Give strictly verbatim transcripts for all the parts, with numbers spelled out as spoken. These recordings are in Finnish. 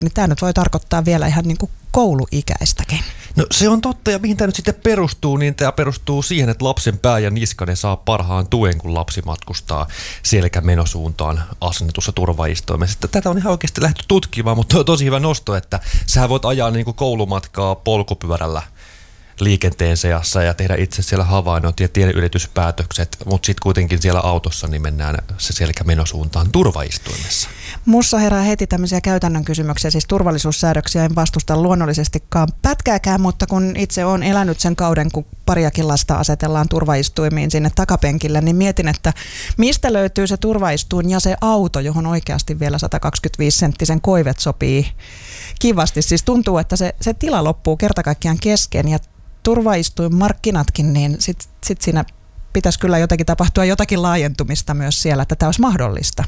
niin tämä nyt voi tarkoittaa vielä ihan niin kuin kouluikäistäkin. No se on totta, ja mihin tämä nyt sitten perustuu, niin tämä perustuu siihen, että lapsen pää ja niskanen saa parhaan tuen, kun lapsi matkustaa selkämenosuuntaan asennetussa turvaistuimessa. Tätä on ihan oikeasti lähdetty tutkimaan, mutta on tosi hyvä nosto, että sä voit ajaa niin kuin koulumatkaa polkupyörällä liikenteen seassa ja tehdä itse siellä havainnot ja tieylityspäätökset, mutta sitten kuitenkin siellä autossa niin mennään se selkämenosuuntaan turvaistuimessa. Mussa herää heti tämmöisiä käytännön kysymyksiä, siis turvallisuussäädöksiä en vastusta luonnollisestikaan pätkääkään, mutta kun itse olen elänyt sen kauden, kun pariakin lasta asetellaan turvaistuimiin sinne takapenkille, niin mietin, että mistä löytyy se turvaistuin ja se auto, johon oikeasti vielä sata kaksikymmentäviisi senttisen koivet sopii kivasti. Siis tuntuu, että se, se tila loppuu kerta kaikkiaan kesken ja turvaistuin markkinatkin, niin sitten sit siinä pitäisi kyllä jotenkin tapahtua jotakin laajentumista myös siellä, että tämä olisi mahdollista.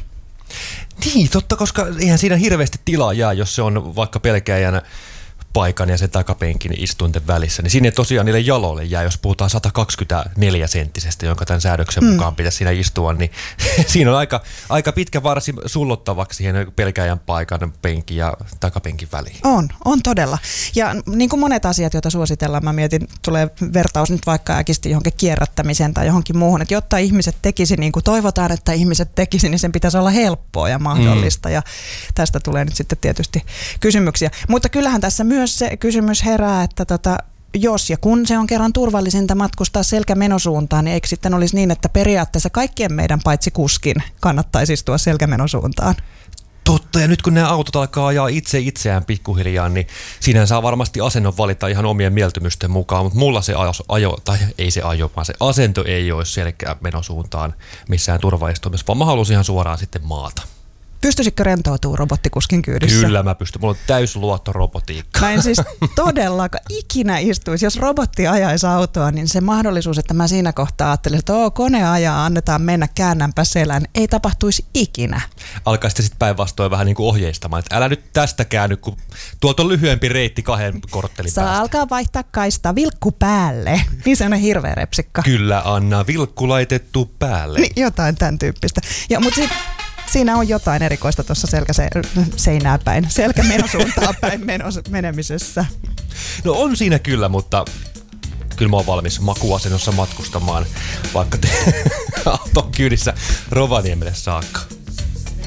Niin, totta, koska eihän siinä hirveästi tilaa jää, jos se on vaikka pelkääjänä paikan ja sen takapenkin istuinten välissä, niin sinne tosiaan niille jaloille jää, jos puhutaan sata kaksikymmentäneljä senttisestä, jonka tämän säädöksen mukaan mm. pitäisi siinä istua, niin siinä on aika, aika pitkä varsi sullottavaksi siihen pelkääjän paikan penkin ja takapenkin väliin. On, on todella. Ja niin kuin monet asiat, joita suositellaan, mä mietin, tulee vertaus nyt vaikka äkisti johonkin kierrättämiseen tai johonkin muuhun, että jotta ihmiset tekisi niin kuin toivotaan, että ihmiset tekisi, niin sen pitäisi olla helppoa ja mahdollista, mm. ja tästä tulee nyt sitten tietysti kysymyksiä. Mutta kyllähän tässä myös se kysymys herää, että tota, jos ja kun se on kerran turvallisinta matkustaa selkämenosuuntaan, niin eikö sitten olisi niin, että periaatteessa kaikkien meidän paitsi kuskin kannattaisi istua selkämenosuuntaan? Totta, ja nyt kun nämä autot alkaa ajaa itse itseään pikkuhiljaa, niin siinä saa varmasti asennon valita ihan omien mieltymysten mukaan, mutta mulla se ajo, ajo tai ei se ajo, vaan se asento ei ole selkämenosuuntaan missään turvaistuimessa, vaan mä halusin ihan suoraan sitten maata. Pystyisikö rentoutumaan robottikuskin kyydissä? Kyllä mä pystyn. Mulla on täys luotto robotiikkaan. Mä en siis todellakaan ikinä istuisi. Jos robotti ajaisi autoa, niin se mahdollisuus, että mä siinä kohtaa ajattelin, että oo, kone ajaa, annetaan mennä, käännänpä selän, ei tapahtuisi ikinä. Alkaisi sitten päinvastoin vähän niin kuin ohjeistamaan, että älä nyt tästä käänny, kun tuolta on lyhyempi reitti kahden korttelin Saa päästä. alkaa vaihtaa kaista vilkku päälle. Niin se on hirveä repsikka. Kyllä, Anna, vilkku laitettu päälle. Niin, jotain tämän tyyppistä. Ja, mutta sit, siinä on jotain erikoista tuossa selkäseinää päin, selkämenosuuntaan päin menos, menemisessä. No on siinä kyllä, mutta kyllä mä oon valmis makuasennossa matkustamaan vaikka te auton kyydissä Rovaniemelle saakka.